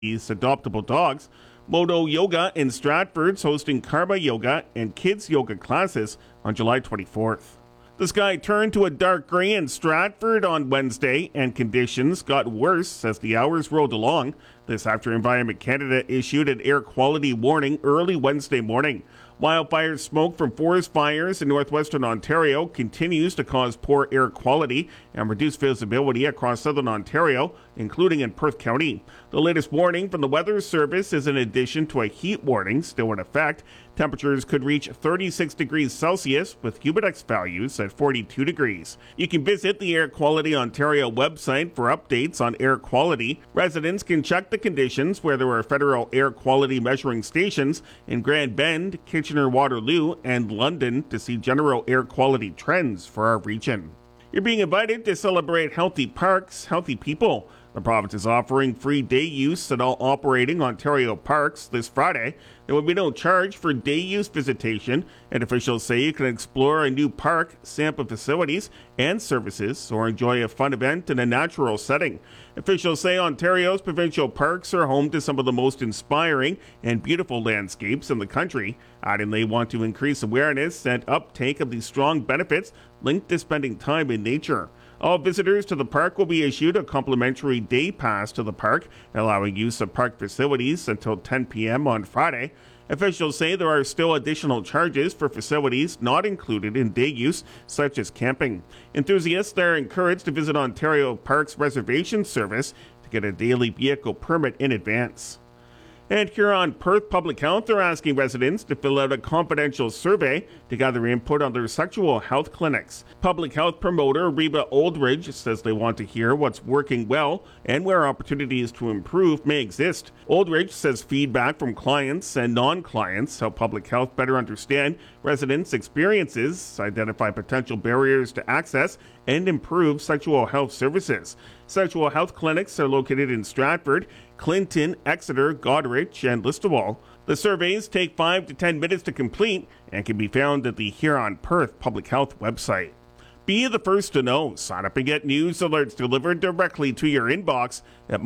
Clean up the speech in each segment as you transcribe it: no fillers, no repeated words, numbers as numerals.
these adoptable dogs. Modo Yoga in Stratford's hosting Karma Yoga and Kids Yoga classes on July 24th. The sky turned to a dark gray in Stratford on Wednesday, and conditions got worse as the hours rolled along. This after Environment Canada issued an air quality warning early Wednesday morning. Wildfire smoke from forest fires in northwestern Ontario continues to cause poor air quality and reduce visibility across southern Ontario, including in Perth County. The latest warning from the Weather Service is in addition to a heat warning still in effect. Temperatures could reach 36 degrees Celsius with humidex values at 42 degrees. You can visit the Air Quality Ontario website for updates on air quality. Residents can check the conditions where there are federal air quality measuring stations in Grand Bend, Kitchener-Waterloo, and London to see general air quality trends for our region. You're being invited to celebrate healthy parks, healthy people. The province is offering free day use at all operating Ontario parks this Friday. There will be no charge for day use visitation, and officials say you can explore a new park, sample facilities and services, or enjoy a fun event in a natural setting. Officials say Ontario's provincial parks are home to some of the most inspiring and beautiful landscapes in the country, adding they want to increase awareness and uptake of the strong benefits linked to spending time in nature. All visitors to the park will be issued a complimentary day pass to the park, allowing use of park facilities until 10 p.m. on Friday. Officials say there are still additional charges for facilities not included in day use, such as camping. Enthusiasts are encouraged to visit Ontario Parks Reservation Service to get a daily vehicle permit in advance. And here on Perth Public Health, they're asking residents to fill out a confidential survey to gather input on their sexual health clinics. Public health promoter Reba Oldridge says they want to hear what's working well and where opportunities to improve may exist. Oldridge says feedback from clients and non-clients help public health better understand residents' experiences, identify potential barriers to access, and improve sexual health services. Sexual health clinics are located in Stratford, Clinton, Exeter, Goderich, and Listowel. The surveys take 5 to 10 minutes to complete and can be found at the Huron Perth Public Health website. Be the first to know. Sign up and get news alerts delivered directly to your inbox at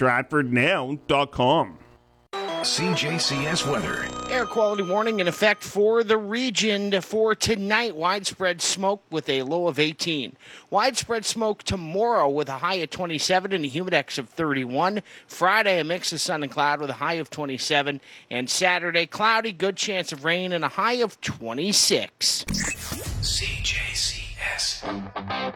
mystratfordnow.com. CJCS weather. Air quality warning in effect for the region for tonight. Widespread smoke with a low of 18. Widespread smoke tomorrow with a high of 27 and a humidex of 31. Friday, a mix of sun and cloud with a high of 27. And Saturday, cloudy, good chance of rain and a high of 26. CJCS.